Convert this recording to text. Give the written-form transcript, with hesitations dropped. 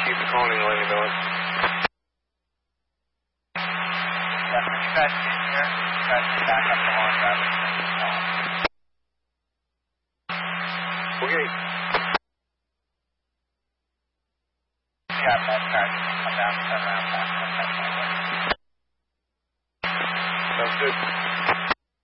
keep calling, let me know it. Yeah, when you guys get here, you guys can back up the launch out. Okay. Yeah, that car come down, turn around, back up that way. Sounds good.